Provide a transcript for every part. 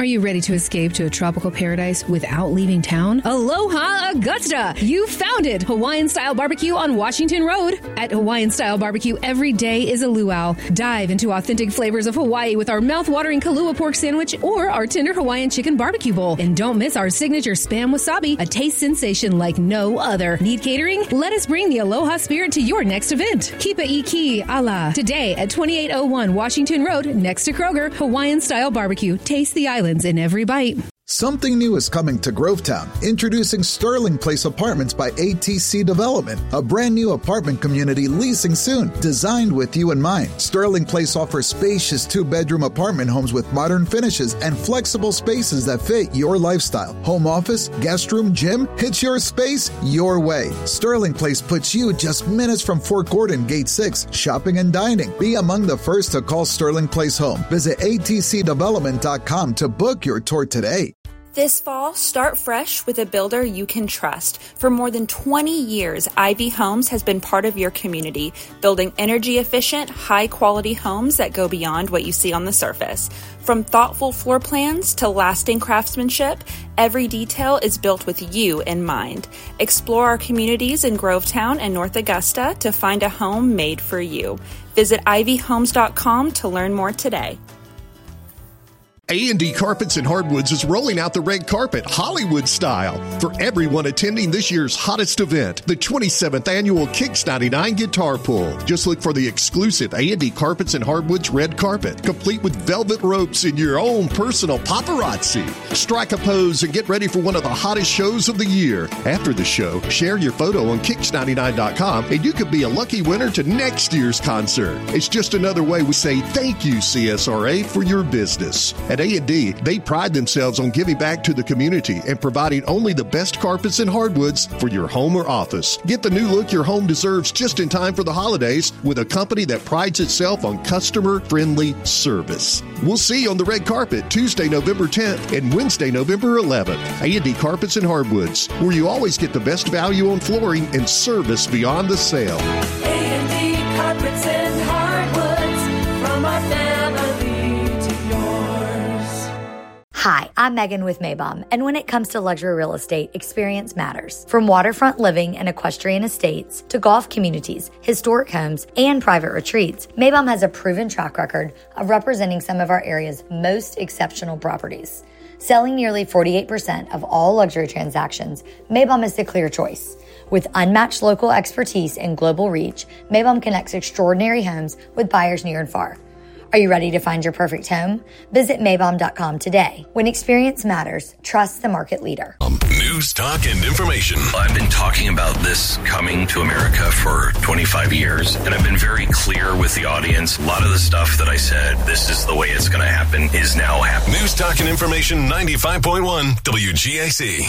Are you ready to escape to a tropical paradise without leaving town? Aloha Augusta! You found it! Hawaiian-style barbecue on Washington Road. At Hawaiian-style barbecue, every day is a luau. Dive into authentic flavors of Hawaii with our mouth-watering Kalua pork sandwich or our tender Hawaiian chicken barbecue bowl. And don't miss our signature Spam Wasabi, a taste sensation like no other. Need catering? Let us bring the Aloha spirit to your next event. Kipa Iki Ala. Today at 2801 Washington Road, next to Kroger, Hawaiian-style barbecue. Taste the islands in every bite. Something new is coming to Grovetown. Introducing Sterling Place Apartments by ATC Development, a brand new apartment community leasing soon, designed with you in mind. Sterling Place offers spacious 2-bedroom apartment homes with modern finishes and flexible spaces that fit your lifestyle. Home office, guest room, gym, it's your space, your way. Sterling Place puts you just minutes from Fort Gordon, Gate 6, shopping and dining. Be among the first to call Sterling Place home. Visit atcdevelopment.com to book your tour today. This fall, start fresh with a builder you can trust. For more than 20 years, Ivy Homes has been part of your community, building energy-efficient, high-quality homes that go beyond what you see on the surface. From thoughtful floor plans to lasting craftsmanship, every detail is built with you in mind. Explore our communities in Grovetown and North Augusta to find a home made for you. Visit ivyhomes.com to learn more today. A&D Carpets and Hardwoods is rolling out the red carpet, Hollywood style, for everyone attending this year's hottest event, the 27th annual Kicks 99 Guitar Pull. Just look for the exclusive A&D Carpets and Hardwoods red carpet, complete with velvet ropes and your own personal paparazzi. Strike a pose and get ready for one of the hottest shows of the year. After the show, share your photo on Kicks99.com and you could be a lucky winner to next year's concert. It's just another way we say thank you, CSRA, for your business. At A&D, they pride themselves on giving back to the community and providing only the best carpets and hardwoods for your home or office. Get the new look your home deserves just in time for the holidays with a company that prides itself on customer-friendly service. We'll see you on the red carpet Tuesday, November 10th and Wednesday, November 11th. A&D Carpets and Hardwoods, where you always get the best value on flooring and service beyond the sale. A&D Carpets and Hardwoods, from our family to yours. Hi, I'm Megan with Maybom, and when it comes to luxury real estate, experience matters. From waterfront living and equestrian estates to golf communities, historic homes, and private retreats, Maybom has a proven track record of representing some of our area's most exceptional properties. Selling nearly 48% of all luxury transactions, Maybom is the clear choice. With unmatched local expertise and global reach, Maybom connects extraordinary homes with buyers near and far. Are you ready to find your perfect home? Visit Maybom.com today. When experience matters, trust the market leader. News, talk, and information. I've been talking about this coming to America for 25 years, and I've been very clear with the audience. A lot of the stuff that I said, this is the way it's going to happen, is now happening. News, talk, and information, 95.1 WGAC.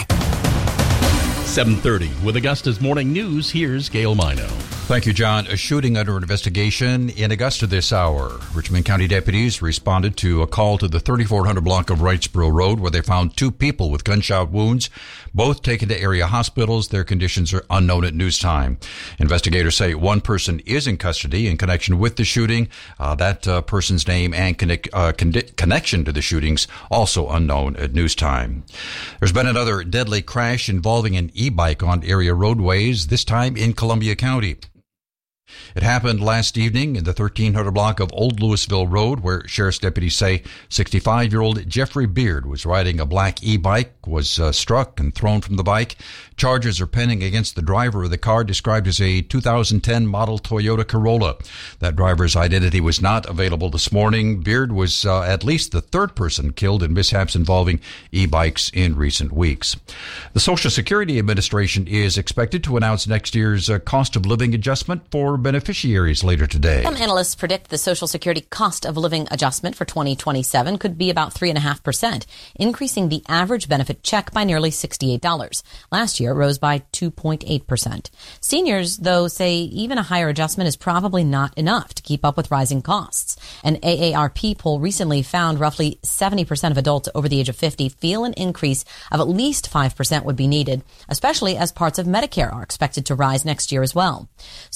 7:30 with Augusta's Morning News. Here's Gail Mino. Thank you, John. A shooting under investigation in Augusta this hour. Richmond County deputies responded to a call to the 3400 block of Wrightsboro Road where they found 2 people with gunshot wounds, both taken to area hospitals. Their conditions are unknown at news time. Investigators say one person is in custody in connection with the shooting. That person's name and connection to the shootings also unknown at news time. There's been another deadly crash involving an e-bike on area roadways, this time in Columbia County. It happened last evening in the 1300 block of Old Louisville Road, where sheriff's deputies say 65-year-old Jeffrey Beard was riding a black e-bike, was struck and thrown from the bike. Charges are pending against the driver of the car, described as a 2010 model Toyota Corolla. That driver's identity was not available this morning. Beard was at least the third person killed in mishaps involving e-bikes in recent weeks. The Social Security Administration is expected to announce next year's cost of living adjustment for beneficiaries later today. Some analysts predict the Social Security cost of living adjustment for 2027 could be about 3.5%, increasing the average benefit check by nearly $68. Last year, it rose by 2.8%. Seniors, though, say even a higher adjustment is probably not enough to keep up with rising costs. An AARP poll recently found roughly 70% of adults over the age of 50 feel an increase of at least 5% would be needed, especially as parts of Medicare are expected to rise next year as well. Social Security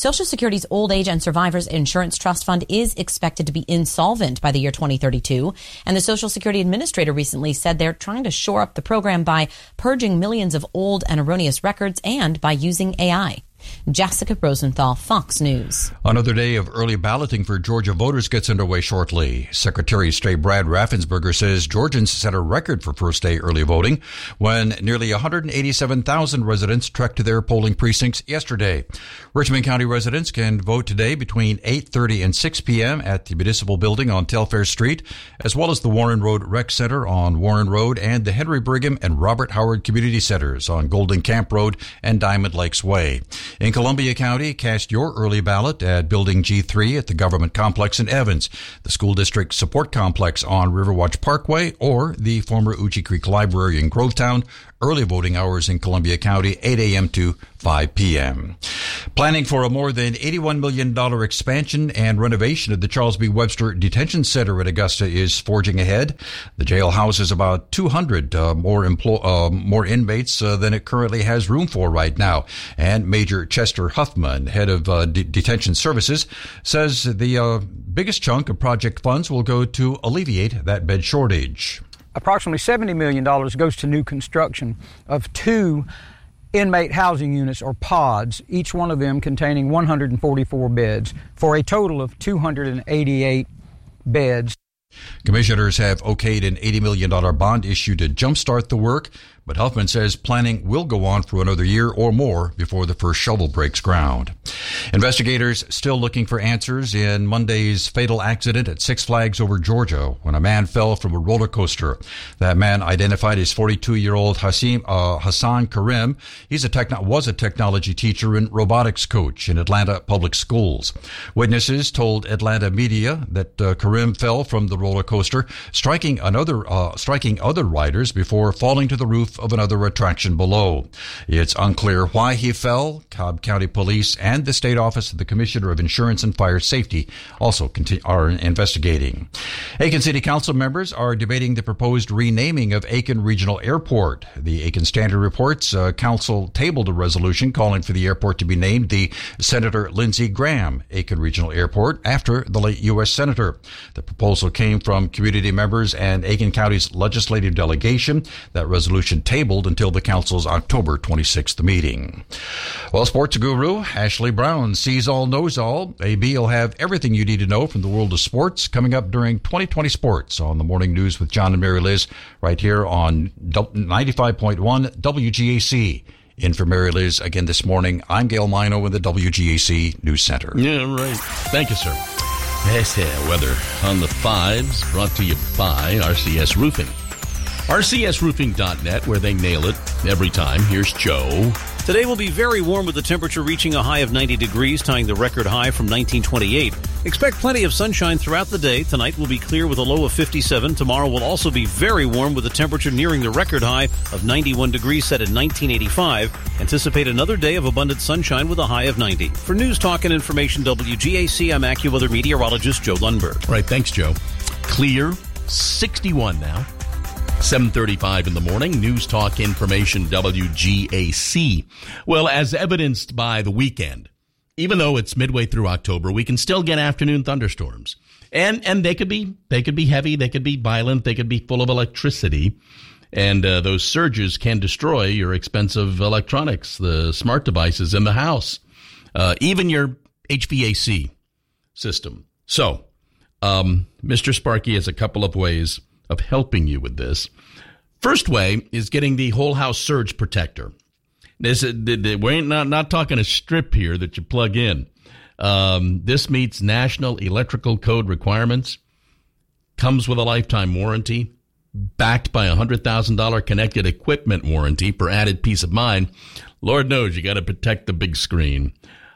Security's Old Age and Survivors Insurance Trust Fund is expected to be insolvent by the year 2032. And the Social Security Administrator recently said they're trying to shore up the program by purging millions of old and erroneous records and by using AI. Jessica Rosenthal, Fox News. Another day of early balloting for Georgia voters gets underway shortly. Secretary of State Brad Raffensperger says Georgians set a record for first day early voting when nearly 187,000 residents trekked to their polling precincts yesterday. Richmond County residents can vote today between 8:30 and 6 p.m. at the Municipal Building on Telfair Street, as well as the Warren Road Rec Center on Warren Road and the Henry Brigham and Robert Howard Community Centers on Golden Camp Road and Diamond Lakes Way. In Columbia County, cast your early ballot at Building G3 at the Government Complex in Evans, the School District Support Complex on Riverwatch Parkway, or the former Uchi Creek Library in Grovetown. Early voting hours in Columbia County, 8 a.m. to 5 p.m. Planning for a more than $81 million expansion and renovation of the Charles B. Webster Detention Center at Augusta is forging ahead. The jail houses about 200 more inmates than it currently has room for right now. And Major Chester Huffman, head of Detention Services, says the biggest chunk of project funds will go to alleviate that bed shortage. Approximately $70 million goes to new construction of 2 inmate housing units, or pods, each one of them containing 144 beds, for a total of 288 beds. Commissioners have okayed an $80 million bond issue to jumpstart the work, but Huffman says planning will go on for another year or more before the first shovel breaks ground. Investigators still looking for answers in Monday's fatal accident at Six Flags Over Georgia when a man fell from a roller coaster. That man, identified as 42-year-old Hassan Karim, was a technology teacher and robotics coach in Atlanta public schools. Witnesses told Atlanta media that Karim fell from the roller coaster, striking other riders before falling to the roof of another attraction below. It's unclear why he fell. Cobb County Police and the State Office of the Commissioner of Insurance and Fire Safety also are investigating. Aiken City Council members are debating the proposed renaming of Aiken Regional Airport. The Aiken Standard reports council tabled a resolution calling for the airport to be named the Senator Lindsey Graham Aiken Regional Airport after the late U.S. Senator. The proposal came from community members and Aiken County's legislative delegation. That resolution tabled until the council's October 26th meeting. Well, sports guru Ashley Brown sees all, knows all. AB will have everything you need to know from the world of sports coming up during 2020 Sports on the Morning News with John and Mary Liz right here on 95.1 WGAC. In for Mary Liz again this morning, I'm Gail Mino in the WGAC News Center. Yeah, right. Thank you, sir. Yes, weather on the 5s, brought to you by RCS Roofing. RCSroofing.net, where they nail it every time. Here's Joe. Today will be very warm with the temperature reaching a high of 90 degrees, tying the record high from 1928. Expect plenty of sunshine throughout the day. Tonight will be clear with a low of 57. Tomorrow will also be very warm with the temperature nearing the record high of 91 degrees set in 1985. Anticipate another day of abundant sunshine with a high of 90. For News Talk and Information WGAC, I'm AccuWeather meteorologist Joe Lundberg. Right, thanks, Joe. Clear, 61 now. 7:35 in the morning, News Talk Information WGAC. Well, as evidenced by the weekend, even though it's midway through October, we can still get afternoon thunderstorms. And they could be heavy, they could be violent, they could be full of electricity. And those surges can destroy your expensive electronics, the smart devices in the house, even your HVAC system. So, Mr. Sparky has a couple of ways of helping you with this. First way is getting the whole house surge protector. We're not talking a strip here that you plug in. This meets National Electrical Code requirements, comes with a lifetime warranty, backed by a $100,000 connected equipment warranty for added peace of mind. Lord knows you got to protect the big screen.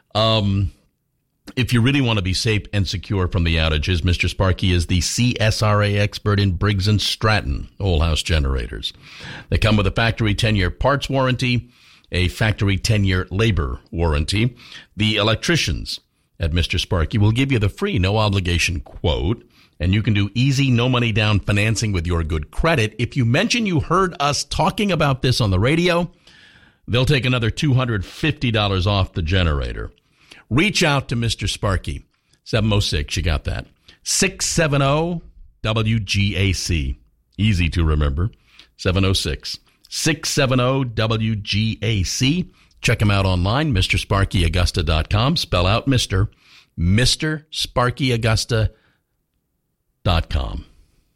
If you really want to be safe and secure from the outages, Mr. Sparky is the CSRA expert in Briggs & Stratton whole house generators. They come with a factory 10-year parts warranty, a factory 10-year labor warranty. The electricians at Mr. Sparky will give you the free no-obligation quote, and you can do easy, no-money-down financing with your good credit. If you mention you heard us talking about this on the radio, they'll take another $250 off the generator. Reach out to Mr. Sparky. 706, you got that. 670-WGAC. Easy to remember. 706-670-WGAC. Check him out online, MrSparkyAugusta.com. Spell out Mr. MrSparkyAugusta.com.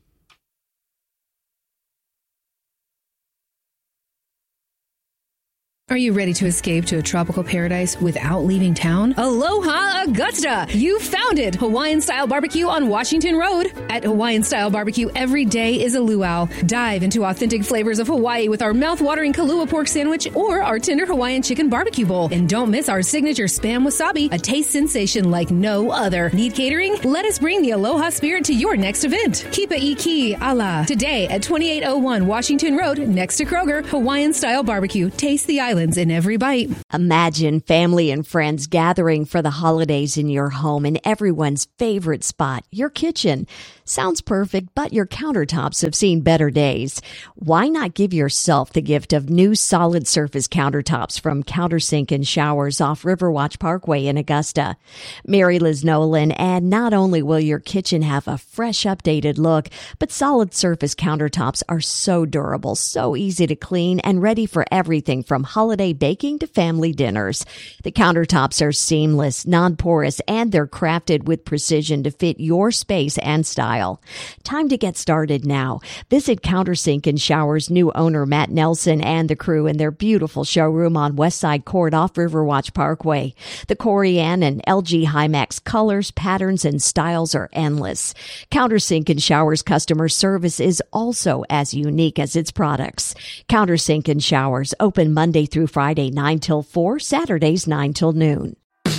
Are you ready to escape to a tropical paradise without leaving town? Aloha Augusta! You found it! Hawaiian-style barbecue on Washington Road. At Hawaiian-style barbecue, every day is a luau. Dive into authentic flavors of Hawaii with our mouth-watering Kalua pork sandwich or our tender Hawaiian chicken barbecue bowl. And don't miss our signature Spam Wasabi, a taste sensation like no other. Need catering? Let us bring the Aloha spirit to your next event. Kipa Iki Ala. Today at 2801 Washington Road, next to Kroger, Hawaiian-style barbecue. Taste the island in every bite. Imagine family and friends gathering for the holidays in your home in everyone's favorite spot, your kitchen. Sounds perfect, but your countertops have seen better days. Why not give yourself the gift of new solid surface countertops from Countersink and Showers off Riverwatch Parkway in Augusta? Mary Liz Nolan, and not only will your kitchen have a fresh, updated look, but solid surface countertops are so durable, so easy to clean, and ready for everything from holiday baking to family dinners. The countertops are seamless, non-porous, and they're crafted with precision to fit your space and style. Time to get started now. Visit Countersink and Showers' new owner, Matt Nelson, and the crew in their beautiful showroom on Westside Court off Riverwatch Parkway. The Corian and LG Hymax colors, patterns, and styles are endless. Countersink and Showers customer service is also as unique as its products. Countersink and Showers, open Monday through Friday 9 till 4, Saturdays 9 till noon.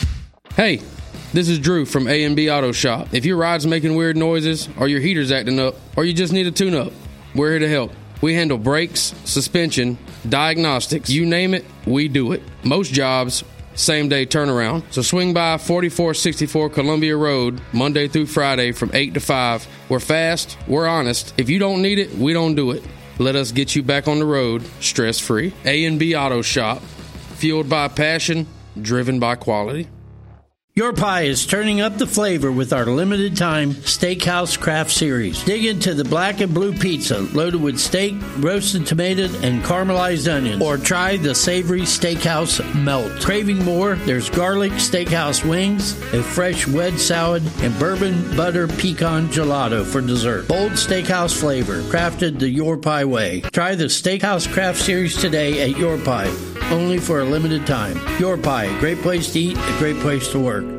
Hey, this is Drew from A&B Auto Shop. If your ride's making weird noises, or your heater's acting up, or you just need a tune-up, we're here to help. We handle brakes, suspension, diagnostics, you name it, we do it. Most jobs, same-day turnaround. So swing by 4464 Columbia Road, Monday through Friday from 8 to 5. We're fast, we're honest. If you don't need it, we don't do it. Let us get you back on the road, stress-free. A&B Auto Shop, fueled by passion, driven by quality. Your Pie is turning up the flavor with our limited time Steakhouse Craft Series. Dig into the black and blue pizza loaded with steak, roasted tomato, and caramelized onions. Or try the savory Steakhouse Melt. Craving more? There's garlic Steakhouse wings, a fresh wedge salad, and bourbon butter pecan gelato for dessert. Bold Steakhouse flavor, crafted the Your Pie way. Try the Steakhouse Craft Series today at Your Pie, only for a limited time. Your Pie, a great place to eat, a great place to work.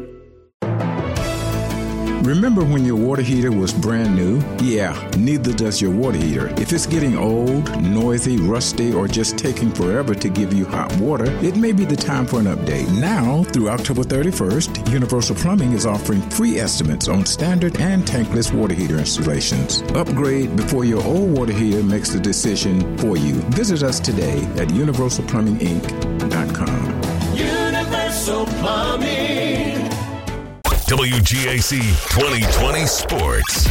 Remember when your water heater was brand new? Yeah, neither does your water heater. If it's getting old, noisy, rusty, or just taking forever to give you hot water, it may be the time for an update. Now, through October 31st, Universal Plumbing is offering free estimates on standard and tankless water heater installations. Upgrade before your old water heater makes the decision for you. Visit us today at universalplumbinginc.com. Universal Plumbing. WGAC 2020 Sports.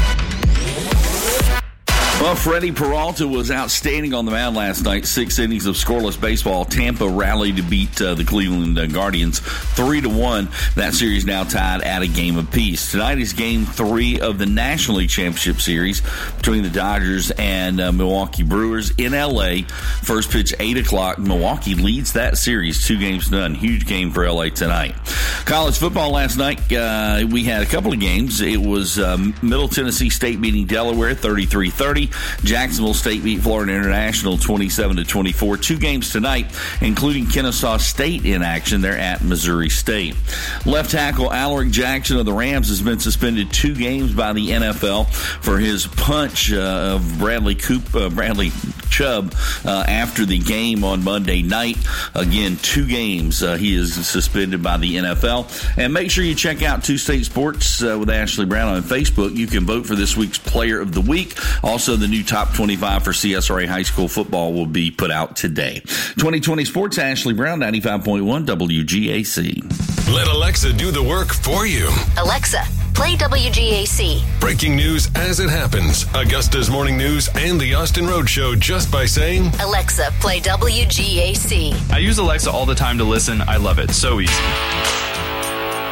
Well, Freddie Peralta was outstanding on the mound last night. 6 innings of scoreless baseball. Tampa rallied to beat the Cleveland Guardians 3-1. That series now tied at a game apiece. Tonight is Game 3 of the National League Championship Series between the Dodgers and Milwaukee Brewers in L.A. First pitch 8 o'clock. Milwaukee leads that series 2-0. Huge game for L.A. tonight. College football last night, we had a couple of games. It was Middle Tennessee State beating Delaware 33-30. Jacksonville State beat Florida International 27-24. 2 games tonight, including Kennesaw State in action. They're at Missouri State. Left tackle Alaric Jackson of the Rams has been suspended 2 games by the NFL for his punch of Bradley Chubb after the game on Monday night. Again, 2 games he is suspended by the NFL. And make sure you check out 2 State Sports with Ashley Brown on Facebook. You can vote for this week's Player of the Week. Also, the new top 25 for CSRA high school football will be put out today. 2020 Sports, Ashley Brown, 95.1 WGAC. Let Alexa do the work for you. Alexa, play WGAC. Breaking news as it happens. Augusta's Morning News and the Austin Road Show just by saying, Alexa, play WGAC. I use Alexa all the time to listen. I love it. So easy.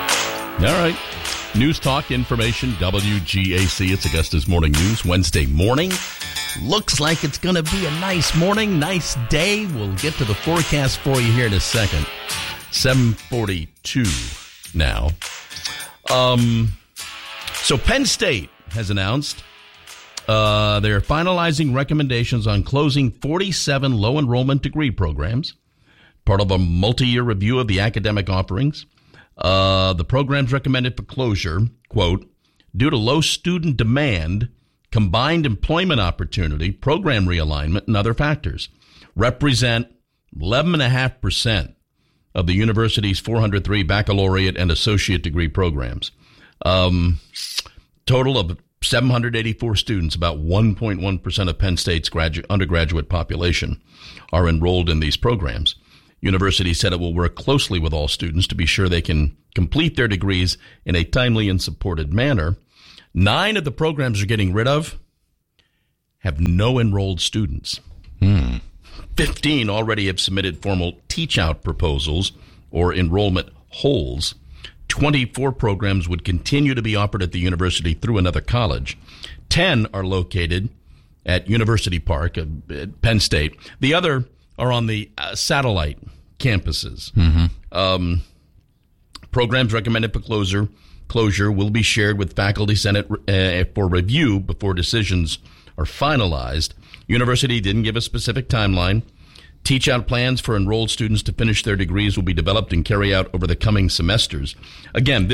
All right. News Talk Information, WGAC. It's Augusta's Morning News, Wednesday morning. Looks like it's going to be a nice morning, nice day. We'll get to the forecast for you here in a second. 7:42 now. So Penn State has announced they're finalizing recommendations on closing 47 low-enrollment degree programs, part of a multi-year review of the academic offerings. The programs recommended for closure, quote, due to low student demand, combined employment opportunity, program realignment, and other factors, represent 11.5% of the university's 403 baccalaureate and associate degree programs. Total of 784 students, about 1.1% of Penn State's undergraduate population, are enrolled in these programs. University said it will work closely with all students to be sure they can complete their degrees in a timely and supported manner. 9 of the programs are getting rid of have no enrolled students. 15 already have submitted formal teach-out proposals or enrollment holds. 24 programs would continue to be offered at the university through another college. 10 are located at University Park at Penn State. The other are on the satellite campuses. Programs recommended for closure will be shared with Faculty Senate for review before decisions are finalized. University didn't give a specific timeline. Teach-out plans for enrolled students to finish their degrees will be developed and carry out over the coming semesters. Again,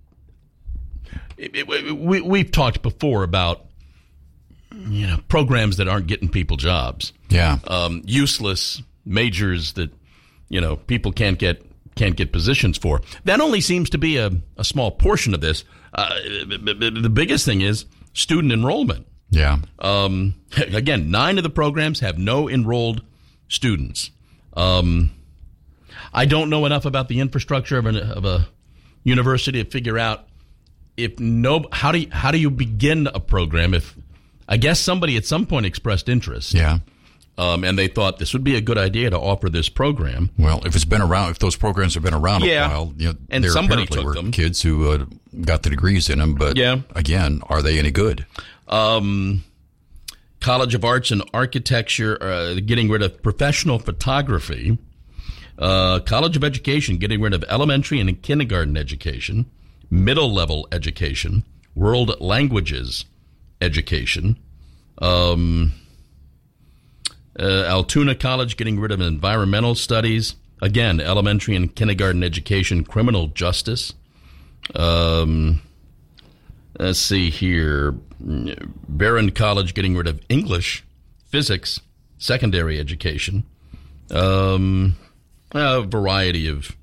we've talked before about programs that aren't getting people jobs. Yeah. Useless majors that people can't get positions for. That only seems to be a small portion of this. The biggest thing is student enrollment. Yeah. Again, 9 of the programs have no enrolled students. I don't know enough about the infrastructure of a university to figure out how do you begin a program if I guess somebody at some point expressed interest. Yeah. And they thought this would be a good idea to offer this program. Well, if those programs have been around a while, and there somebody apparently took were them. Kids who got the degrees in them, but again, are they any good? College of Arts and Architecture getting rid of professional photography. College of Education getting rid of elementary and kindergarten education, middle level education, world languages education. Altoona College getting rid of environmental studies. Again, elementary and kindergarten education, criminal justice. Let's see here. Barron College getting rid of English, physics, secondary education. A variety of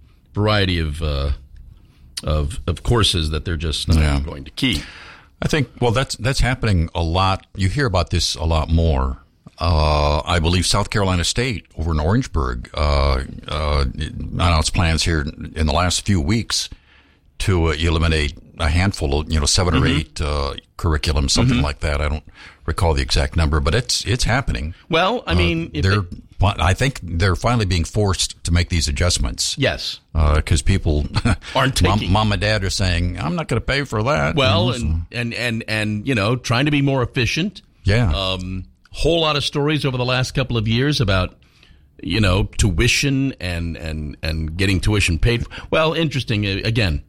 courses that they're just not going to keep. I think, that's happening a lot. You hear about this a lot more. I believe South Carolina State over in Orangeburg announced plans here in the last few weeks to eliminate a handful of 7 or 8 curriculums, something like that. I don't recall the exact number, but it's happening. Well, I mean, I think they're finally being forced to make these adjustments. Yes, because people aren't taking. Mom and Dad are saying, "I'm not going to pay for that." Well, and trying to be more efficient. Yeah. Whole lot of stories over the last couple of years about tuition and getting tuition paid for. Well, interesting again.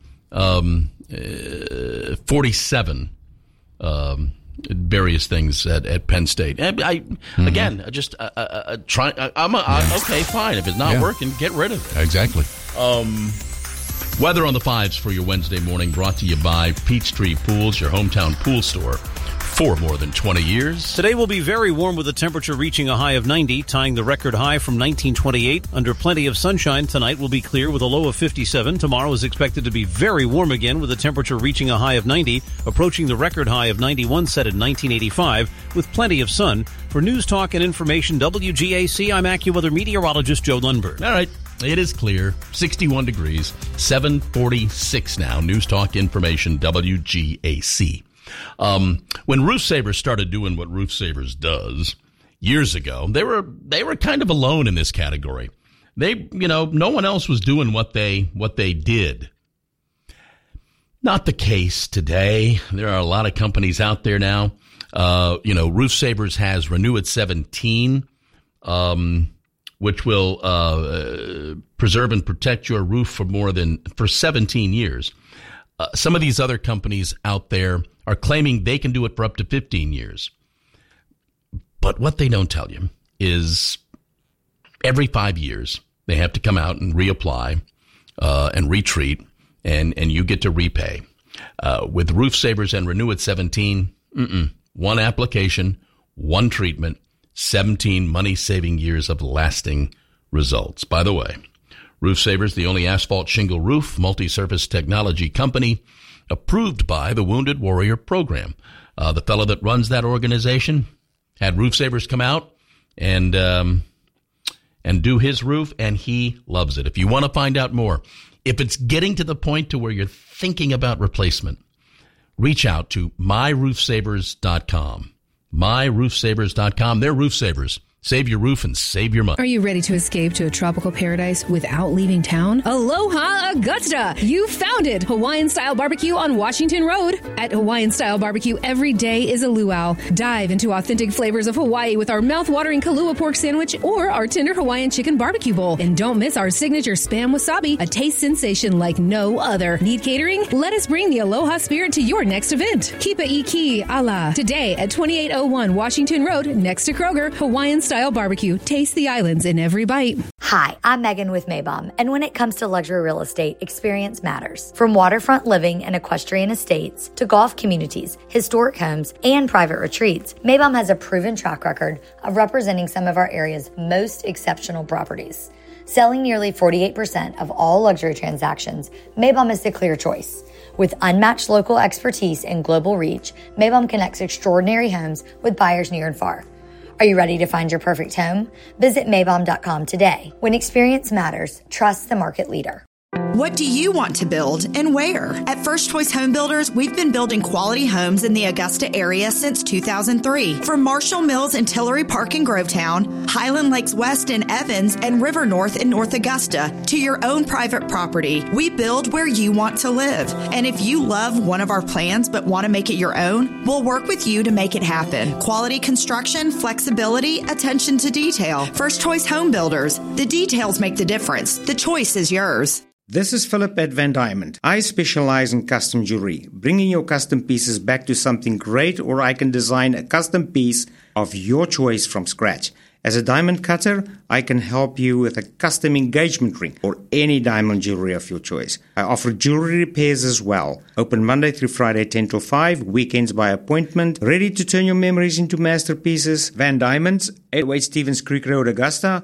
47 various things at Penn State. And again, just try. Okay, fine. If it's not working, get rid of it. Exactly. Weather on the 5s for your Wednesday morning, brought to you by Peachtree Pools, your hometown pool store for more than 20 years. Today will be very warm with the temperature reaching a high of 90, tying the record high from 1928. Under plenty of sunshine, tonight will be clear with a low of 57. Tomorrow is expected to be very warm again with the temperature reaching a high of 90, approaching the record high of 91 set in 1985 with plenty of sun. For News Talk and Information WGAC, I'm AccuWeather meteorologist Joe Lundberg. All right. It is clear. 61 degrees. 7:46 now. News Talk Information WGAC. When Roof Savers started doing what Roof Savers does years ago, they were kind of alone in this category. No one else was doing what they did. Not the case today. There are a lot of companies out there now. Roof Savers has Renew at 17, which will preserve and protect your roof for 17 years. Some of these other companies out there are claiming they can do it for up to 15 years. But what they don't tell you is every 5 years, they have to come out and reapply and retreat, and you get to repay. With Roof Savers and Renew at 17, one application, one treatment, 17 money-saving years of lasting results. By the way, Roof Savers, the only asphalt shingle roof multi-surface technology company approved by the Wounded Warrior Program. The fellow that runs that organization had Roof Savers come out and do his roof, and he loves it. If you want to find out more, if it's getting to the point to where you're thinking about replacement, reach out to myroofsavers.com. myroofsavers.com. They're Roof Savers. Save your roof and save your money. Are you ready to escape to a tropical paradise without leaving town? Aloha Augusta! You found it! Hawaiian-style barbecue on Washington Road. At Hawaiian-style barbecue, every day is a luau. Dive into authentic flavors of Hawaii with our mouth-watering Kalua pork sandwich or our tender Hawaiian chicken barbecue bowl. And don't miss our signature Spam Wasabi, a taste sensation like no other. Need catering? Let us bring the Aloha spirit to your next event. Kipa Iki Ala. Today at 2801 Washington Road, next to Kroger, Hawaiian-style barbecue. Taste the islands in every bite. Hi, I'm Megan with Maybom, and when it comes to luxury real estate, experience matters. From waterfront living and equestrian estates to golf communities, historic homes, and private retreats, Maybom has a proven track record of representing some of our area's most exceptional properties. Selling nearly 48% of all luxury transactions, Maybom is the clear choice. With unmatched local expertise and global reach, Maybom connects extraordinary homes with buyers near and far. Are you ready to find your perfect home? Visit Maybom.com today. When experience matters, trust the market leader. What do you want to build and where? At First Choice Home Builders, we've been building quality homes in the Augusta area since 2003. From Marshall Mills and Tillery Park in Grovetown, Highland Lakes West in Evans, and River North in North Augusta, to your own private property, we build where you want to live. And if you love one of our plans but want to make it your own, we'll work with you to make it happen. Quality construction, flexibility, attention to detail. First Choice Home Builders. The details make the difference. The choice is yours. This is Philip at Van Diamond. I specialize in custom jewelry, bringing your custom pieces back to something great, or I can design a custom piece of your choice from scratch. As a diamond cutter, I can help you with a custom engagement ring or any diamond jewelry of your choice. I offer jewelry repairs as well. Open Monday through Friday 10 till 5, weekends by appointment. Ready to turn your memories into masterpieces? Van Diamonds, 808 Stevens Creek Road, Augusta,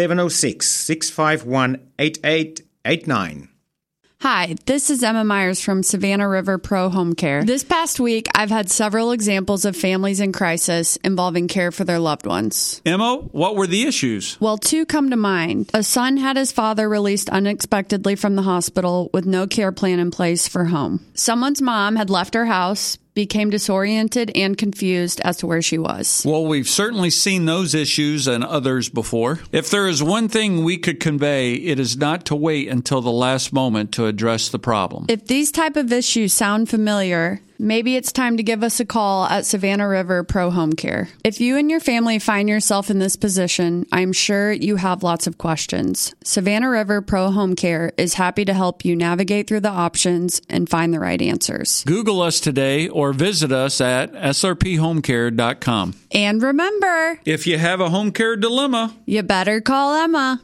706-651-8889. Hi, this is Emma Myers from Savannah River Pro Home Care. This past week, I've had several examples of families in crisis involving care for their loved ones. Emma, what were the issues? Well, two come to mind. A son had his father released unexpectedly from the hospital with no care plan in place for home. Someone's mom had left her house, became disoriented and confused as to where she was. Well, we've certainly seen those issues and others before. If there is one thing we could convey, it is not to wait until the last moment to address the problem. If these type of issues sound familiar, maybe it's time to give us a call at Savannah River Pro Home Care. If you and your family find yourself in this position, I'm sure you have lots of questions. Savannah River Pro Home Care is happy to help you navigate through the options and find the right answers. Google us today or visit us at srphomecare.com. And remember, if you have a home care dilemma, you better call Emma.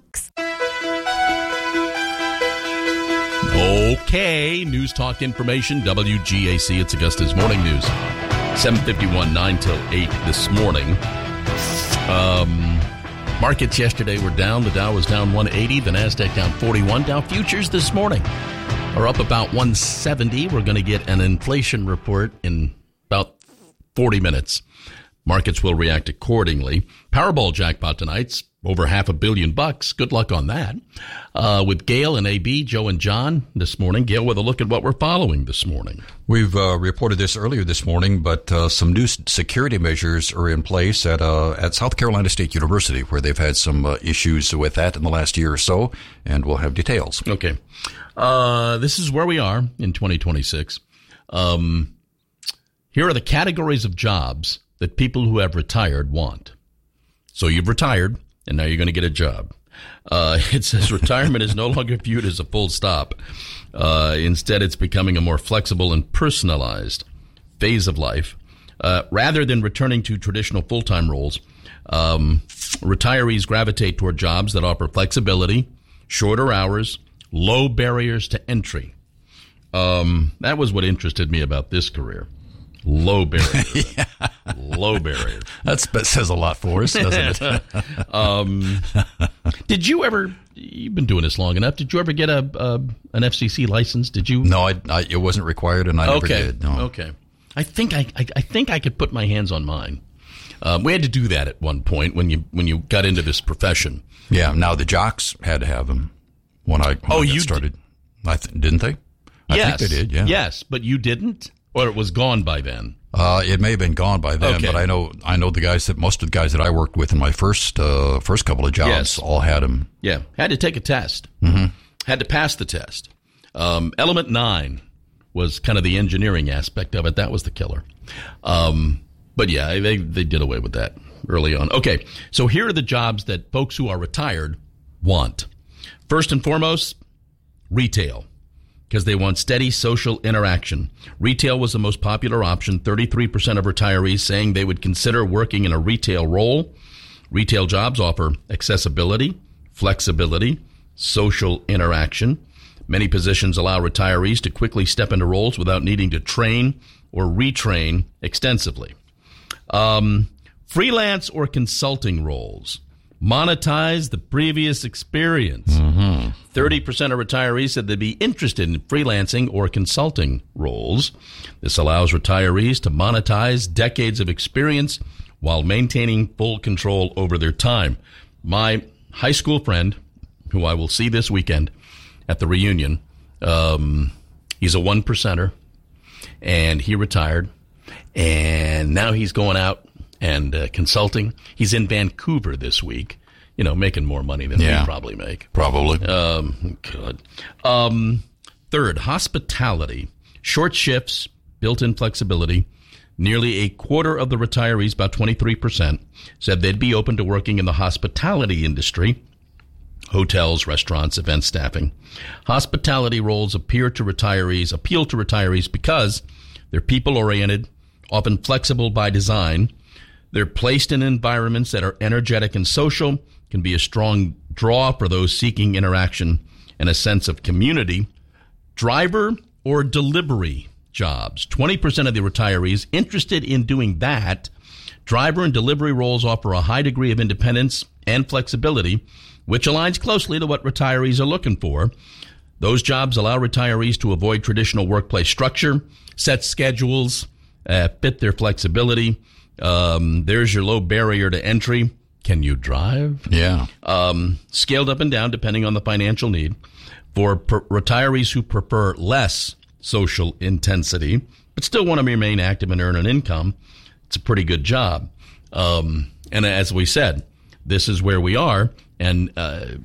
Okay, News Talk Information, WGAC. It's Augusta's Morning News. 7:51, 9 till 8 this morning. Markets yesterday were down. The Dow was down 180. The NASDAQ down 41. Dow futures this morning are up about 170. We're going to get an inflation report in about 40 minutes. Markets will react accordingly. Powerball jackpot tonight's over $500 million. Good luck on that. With Gail and AB, Joe and John this morning. Gail with a look at what we're following this morning. We've reported this earlier this morning, but some new security measures are in place at South Carolina State University, where they've had some issues with that in the last year or so, and we'll have details. Okay. This is where we are in 2026. Here are the categories of jobs that people who have retired want. So you've retired, and now you're going to get a job. It says retirement is no longer viewed as a full stop. Instead, it's becoming a more flexible and personalized phase of life. Rather than returning to traditional full-time roles, retirees gravitate toward jobs that offer flexibility, shorter hours, low barriers to entry. That was what interested me about this career. Low barrier. Yeah. Low barrier. That says a lot for us, doesn't it? Did you ever, you've been doing this long enough, did you ever get an FCC license? Did you? No, it wasn't required, and I never did. No. Okay. I think I could put my hands on mine. We had to do that at one point when you got into this profession. Yeah, now the jocks had to have them when I started. Didn't they? I think they did, yeah. Yes, but you didn't? Or it was gone by then? It may have been gone by then, Okay. but I know most of the guys that I worked with in my first couple of jobs all had them. Yeah, had to take a test. Mm-hmm. Had to pass the test. Element 9 was kind of the engineering aspect of it. That was the killer. But yeah, they did away with that early on. Okay, so here are the jobs that folks who are retired want. First and foremost, retail, because they want steady social interaction. Retail was the most popular option, 33% of retirees saying they would consider working in a retail role. Retail jobs offer accessibility, flexibility, social interaction. Many positions allow retirees to quickly step into roles without needing to train or retrain extensively. Freelance or consulting roles. Monetize the previous experience. 30% of retirees said they'd be interested in freelancing or consulting roles. This allows retirees to monetize decades of experience while maintaining full control over their time. My high school friend, who I will see this weekend at the reunion, he's a 1%er, and he retired, and now he's going out and consulting. He's in Vancouver this week, making more money than we probably make. Probably. Good. Third, hospitality. Short shifts, built-in flexibility. Nearly a quarter of the retirees, about 23%, said they'd be open to working in the hospitality industry. Hotels, restaurants, event staffing. Hospitality roles appeal to retirees because they're people-oriented, often flexible by design. They're placed in environments that are energetic and social, can be a strong draw for those seeking interaction and a sense of community. Driver or delivery jobs. 20% of the retirees interested in doing that. Driver and delivery roles offer a high degree of independence and flexibility, which aligns closely to what retirees are looking for. Those jobs allow retirees to avoid traditional workplace structure, set schedules, fit their flexibility. There's your low barrier to entry. Can you drive? Yeah. Scaled up and down depending on the financial need. For retirees who prefer less social intensity, but still want to remain active and earn an income, it's a pretty good job. And as we said, this is where we are. And, I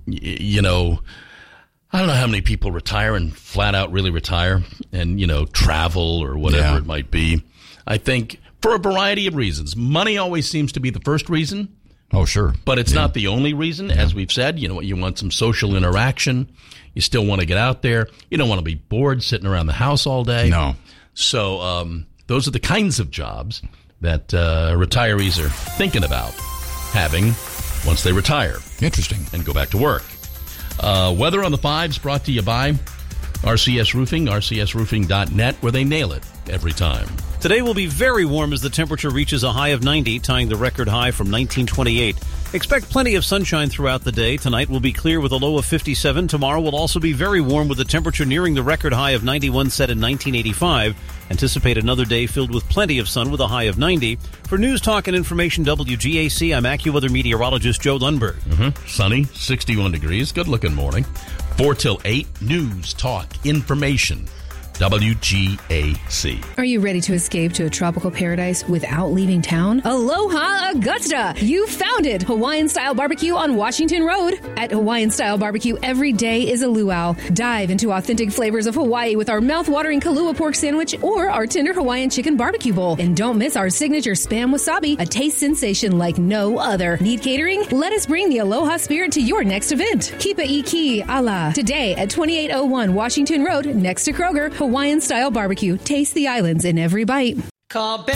don't know how many people retire and flat out really retire and, travel or whatever it might be. I think for a variety of reasons. Money always seems to be the first reason. Oh, sure. But it's not the only reason. As we've said, you want some social interaction. You still want to get out there. You don't want to be bored sitting around the house all day. No. So those are the kinds of jobs that retirees are thinking about having once they retire. Interesting. And go back to work. Weather on the 5s brought to you by RCS Roofing, rcsroofing.net, where they nail it every time. Today will be very warm as the temperature reaches a high of 90, tying the record high from 1928. Expect plenty of sunshine throughout the day. Tonight will be clear with a low of 57. Tomorrow will also be very warm with a temperature nearing the record high of 91 set in 1985. Anticipate another day filled with plenty of sun with a high of 90. For News Talk and Information WGAC, I'm AccuWeather meteorologist Joe Lundberg. Sunny, 61 degrees. Good looking morning. 4 till 8. News Talk Information WGAC. Are you ready to escape to a tropical paradise without leaving town? Aloha Augusta! You found it! Hawaiian-style barbecue on Washington Road. At Hawaiian-style barbecue, every day is a luau. Dive into authentic flavors of Hawaii with our mouth-watering Kalua pork sandwich or our tender Hawaiian chicken barbecue bowl. And don't miss our signature Spam Wasabi, a taste sensation like no other. Need catering? Let us bring the Aloha spirit to your next event. Kipa Iki Ala. Today at 2801 Washington Road, next to Kroger, Hawaiian-style barbecue. Taste the islands in every bite. Call